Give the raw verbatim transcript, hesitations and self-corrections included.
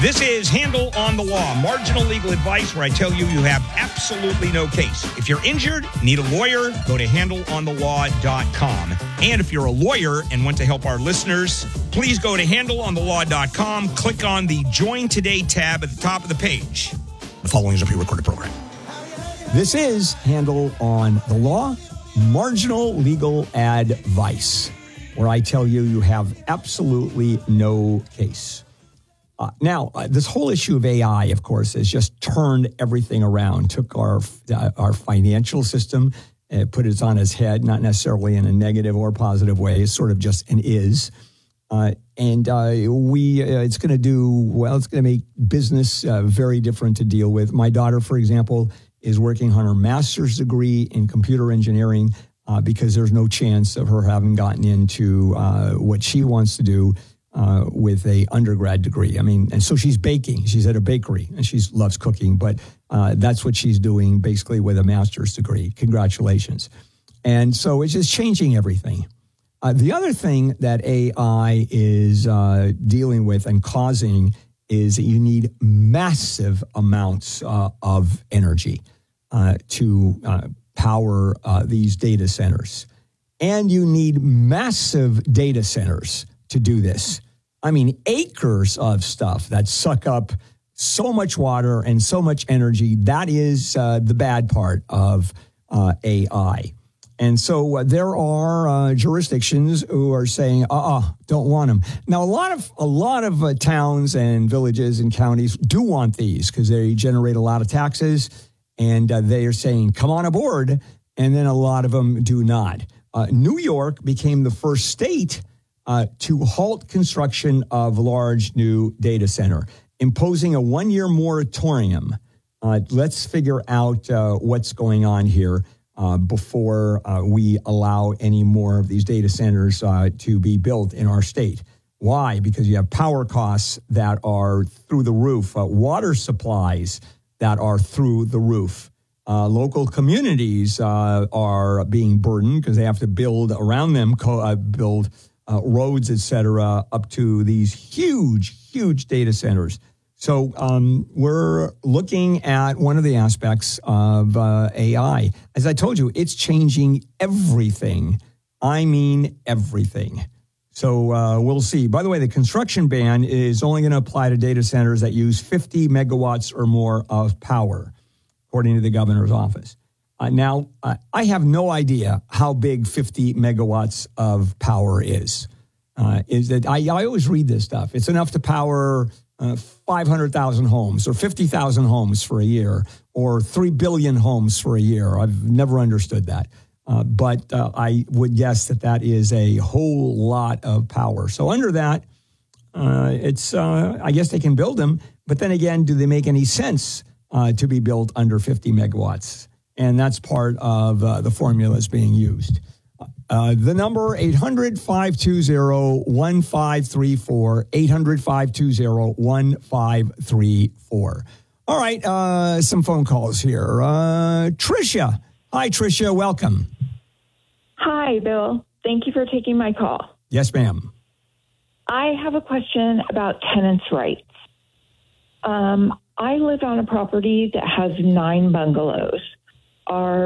This is Handle on the Law, marginal legal advice where I tell you you have absolutely no case. If you're injured, need a lawyer, go to handle on the law dot com. And if you're a lawyer and want to help our listeners, please go to handle on the law dot com, click on the Join Today tab at the top of the page. The following is a pre-recorded program. This is Handle on the Law, marginal legal advice, where I tell you you have absolutely no case. Uh, now, uh, this whole issue of A I, of course, has just turned everything around, took our uh, our financial system, uh, put it on its head, not necessarily in a negative or positive way, it's sort of just an is. Uh, and uh, we, uh, it's going to do, well, it's going to make business uh, very different to deal with. My daughter, for example, is working on her master's degree in computer engineering uh, because there's no chance of her having gotten into uh, what she wants to do uh, with a undergrad degree. I mean, and so she's baking. She's at a bakery and she loves cooking, but uh, that's what she's doing basically with a master's degree. Congratulations. And so it's just changing everything. Uh, the other thing that A I is uh, dealing with and causing is that you need massive amounts uh, of energy uh, to uh, power uh, these data centers. And you need massive data centers to do this. I mean, acres of stuff that suck up so much water and so much energy. That is uh, the bad part of uh, A I. And so uh, there are uh, jurisdictions who are saying, uh-uh, don't want them. Now, a lot of a lot of uh, towns and villages and counties do want these because they generate a lot of taxes, and uh, they are saying, come on aboard, and then a lot of them do not. Uh, New York became the first state uh, to halt construction of large new data center, imposing a one-year moratorium. Uh, let's figure out uh, what's going on here. Uh, before uh, we allow any more of these data centers uh, to be built in our state. Why? Because you have power costs that are through the roof, uh, water supplies that are through the roof. Uh, local communities uh, are being burdened because they have to build around them, co- uh, build uh, roads, et cetera, up to these huge, huge data centers. So um, we're looking at one of the aspects of uh, A I. As I told you, it's changing everything. I mean everything. So uh, we'll see. By the way, the construction ban is only going to apply to data centers that use fifty megawatts or more of power, according to the governor's office. Uh, now, uh, I have no idea how big fifty megawatts of power is. Uh, is that I, I always read this stuff. It's enough to power Uh, five hundred thousand homes or fifty thousand homes for a year or three billion homes for a year. I've never understood that. Uh, but uh, I would guess that that is a whole lot of power. So under that, uh, it's uh, I guess they can build them. But then again, do they make any sense uh, to be built under fifty megawatts? And that's part of uh, the formula that's being used. Uh, the number, eight hundred, five two zero, one five three four, eight hundred, five two zero, one five three four. All right, uh, some phone calls here. Uh, Tricia. Hi, Tricia. Welcome. Hi, Bill. Thank you for taking my call. Yes, ma'am. I have a question about tenants' rights. Um, I live on a property that has nine bungalows. Our